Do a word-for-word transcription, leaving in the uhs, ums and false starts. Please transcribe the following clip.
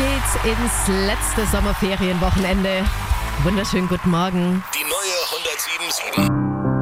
geht's ins letzte Sommerferienwochenende. Wunderschönen guten Morgen. Die neue hundertsieben Komma sieben.